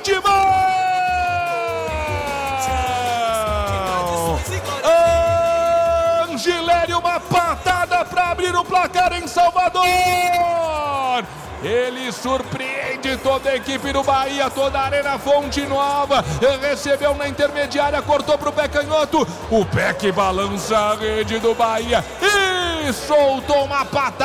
Timão! Angilério, uma patada para abrir o placar em Salvador. Ele surpreende toda a equipe do Bahia, toda a Arena Fonte Nova. Recebeu na intermediária, cortou para o pé canhoto. O pé que balança a rede do Bahia e soltou uma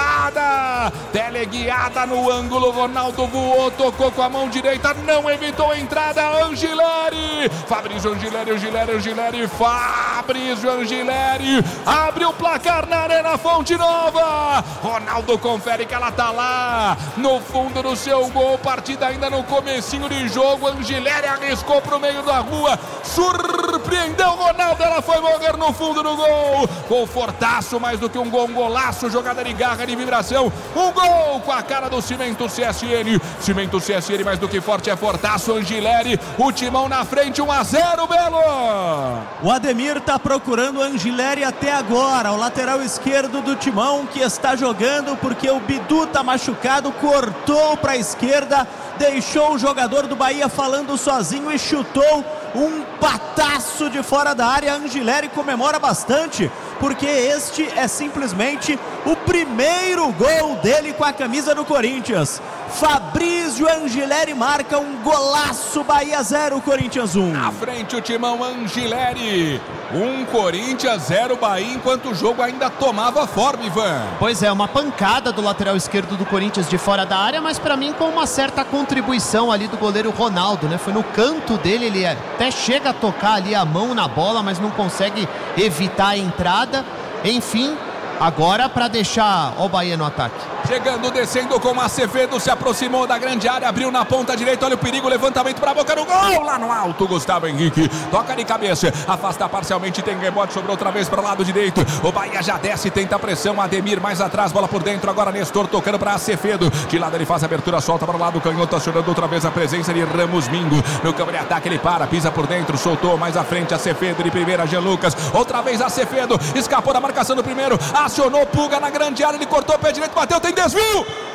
patada. Teleguiada no ângulo, Ronaldo voou, tocou com a mão direita, não evitou a entrada. Angileri, Fabrício Angileri, Fabrício Angileri abre o placar na Arena Fonte Nova. Ronaldo confere que ela tá lá no fundo do seu gol, partida ainda no comecinho de jogo. Angileri arriscou pro meio da rua, surpreendeu Ronaldo, ela foi morrer no fundo do gol. Gol fortaço, mais do que um gol, um golaço, jogada de garra, de vibração. Um gol com a cara do Cimento CSN. Cimento CSN, mais do que forte, é fortaço. Angileri, o Timão na frente, 1-0, Belo. O Ademir tá procurando o Angileri até agora, o lateral esquerdo do Timão, que está jogando porque o Bidu tá machucado, cortou para a esquerda, deixou o jogador do Bahia falando sozinho e chutou um pataço de fora da área. Angileri comemora bastante, porque este é simplesmente o primeiro gol dele com a camisa do Corinthians. Fabrício Angileri marca um golaço. Bahia 0, Corinthians 1. Na frente o Timão, Angileri 1, Corinthians 0, Bahia, enquanto o jogo ainda tomava forma, Ivan. Pois é, uma pancada do lateral esquerdo do Corinthians de fora da área, mas para mim com uma certa contribuição ali do goleiro Ronaldo, né? Foi no canto dele, ele até chega a tocar ali a mão na bola, mas não consegue evitar a entrada. Enfim, agora para deixar o Bahia no ataque. Chegando, descendo com Acevedo, se aproximou da grande área, abriu na ponta direita, olha o perigo, levantamento para a boca do gol, lá no alto, Gustavo Henrique, toca de cabeça, afasta parcialmente, tem rebote, sobrou outra vez para o lado direito, o Bahia já desce, tenta a pressão, Ademir mais atrás, bola por dentro, agora Nestor tocando para Acevedo, de lado ele faz a abertura, solta para o lado, canhoto, acionando outra vez a presença de Ramos Mingo, no campo de ataque ele para, pisa por dentro, soltou mais à frente, Acevedo de primeira, Jean Lucas, outra vez Acevedo, escapou da marcação do primeiro, acionou Pulga na grande área, ele cortou o pé direito, bateu, tem desvio!